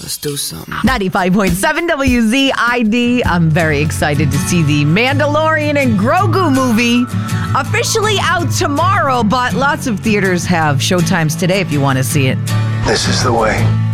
Let's do something. 95.7 WZID. I'm very excited to see the Mandalorian and Grogu movie officially out tomorrow, but lots of theaters have showtimes today if you want to see it. This is the way.